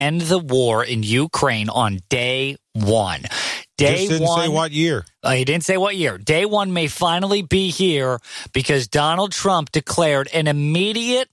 end the war in Ukraine on day one. Just didn't say what year. He didn't say what year. Day one may finally be here because Donald Trump declared an immediate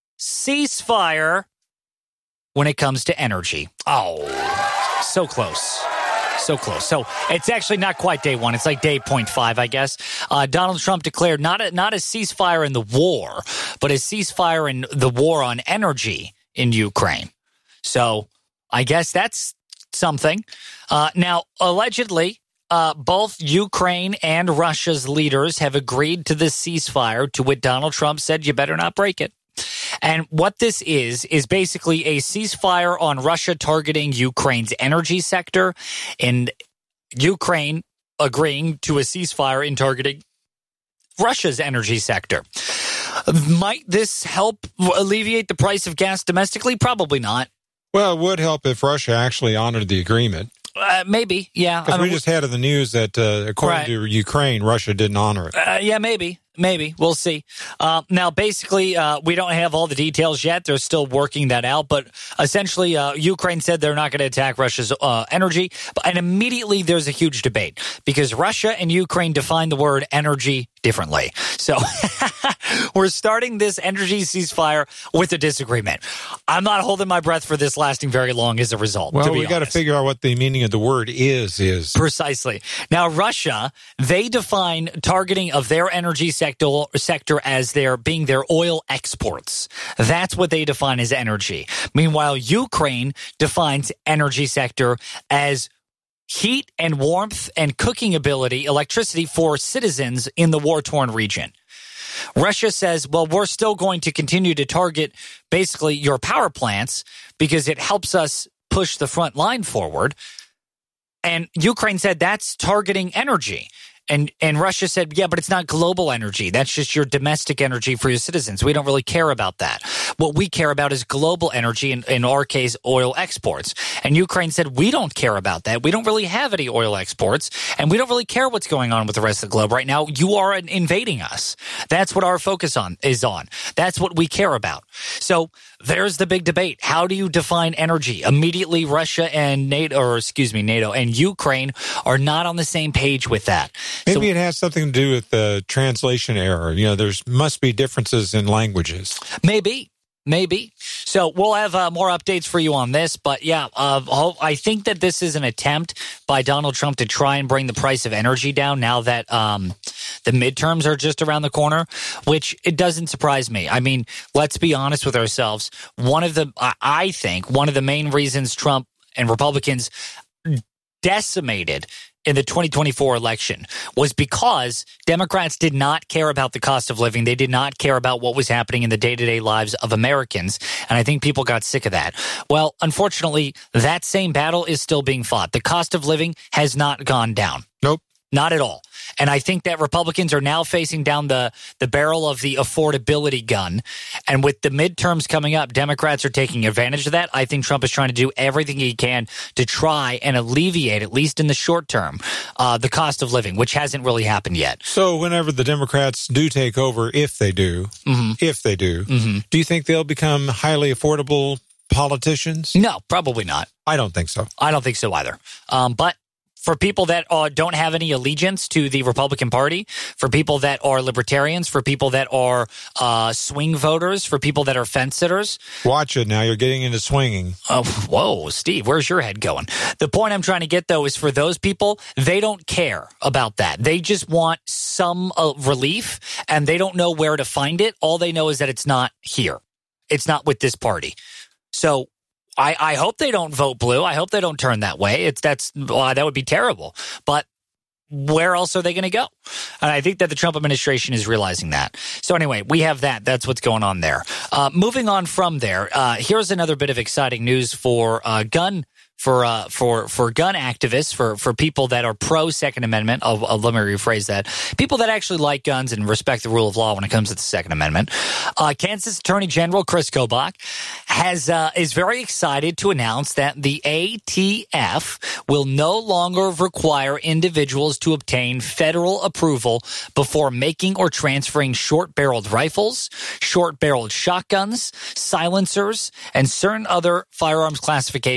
ceasefire when it comes to energy. Oh, so close. So close. So it's actually not quite day one. It's like day 0.5, I guess. Donald Trump declared not a ceasefire in the war, but a ceasefire in the war on energy in Ukraine. So I guess that's something. Now, allegedly, both Ukraine and Russia's leaders have agreed to this ceasefire, to which Donald Trump said, you better not break it. And what this is basically a ceasefire on Russia targeting Ukraine's energy sector and Ukraine agreeing to a ceasefire in targeting Russia's energy sector. Might this help alleviate the price of gas domestically? Probably not. Well, it would help if Russia actually honored the agreement. Maybe, yeah. Because we just had in the news that, according to Ukraine, Russia didn't honor it. Yeah, maybe. We'll see. Now, basically, we don't have all the details yet. They're still working that out. But essentially, Ukraine said they're not going to attack Russia's energy. And immediately, there's a huge debate because Russia and Ukraine define the word energy differently. So we're starting this energy ceasefire with a disagreement. I'm not holding my breath for this lasting very long as a result. Well, we got to figure out what the meaning of the word is. Precisely. Now, Russia, they define targeting of their energy sector as being their oil exports. That's what they define as energy. Meanwhile, Ukraine defines energy sector as heat and warmth and cooking ability, electricity for citizens in the war-torn region. Russia says, well, we're still going to continue to target basically your power plants because it helps us push the front line forward. And Ukraine said that's targeting energy. And Russia said, yeah, but it's not global energy. That's just your domestic energy for your citizens. We don't really care about that. What we care about is global energy, in our case, oil exports. And Ukraine said, we don't care about that. We don't really have any oil exports, and we don't really care what's going on with the rest of the globe right now. You are invading us. That's what our focus is on. That's what we care about. So there's the big debate. How do you define energy? Immediately, Russia and NATO and Ukraine are not on the same page with that. Maybe it has something to do with the translation error. You know, must be differences in languages. Maybe. So we'll have more updates for you on this. But yeah, I think that this is an attempt by Donald Trump to try and bring the price of energy down now that the midterms are just around the corner, which it doesn't surprise me. I mean, let's be honest with ourselves. I think one of the main reasons Trump and Republicans decimated in the 2024 election was because Democrats did not care about the cost of living. They did not care about what was happening in the day-to-day lives of Americans. And I think people got sick of that. Well, unfortunately, that same battle is still being fought. The cost of living has not gone down. Nope. Not at all. And I think that Republicans are now facing down the barrel of the affordability gun. And with the midterms coming up, Democrats are taking advantage of that. I think Trump is trying to do everything he can to try and alleviate, at least in the short term, the cost of living, which hasn't really happened yet. So whenever the Democrats do take over, if they do, do you think they'll become highly affordable politicians? No, probably not. I don't think so. I don't think so either. But for people that don't have any allegiance to the Republican Party, for people that are libertarians, for people that are swing voters, for people that are fence sitters. Watch it now. You're getting into swinging. Whoa, Steve, where's your head going? The point I'm trying to get, though, is for those people, they don't care about that. They just want some relief, and they don't know where to find it. All they know is that it's not here. It's not with this party. So I hope they don't vote blue. I hope they don't turn that way. That would be terrible. But where else are they going to go? And I think that the Trump administration is realizing that. So anyway, we have that. That's what's going on there. Moving on from there, here's another bit of exciting news for gun gun activists, for people that are pro Second Amendment. Let me rephrase that. People that actually like guns and respect the rule of law when it comes to the Second Amendment. Kansas Attorney General Chris Kobach is very excited to announce that the ATF will no longer require individuals to obtain federal approval before making or transferring short-barreled rifles, short-barreled shotguns, silencers, and certain other firearms classifications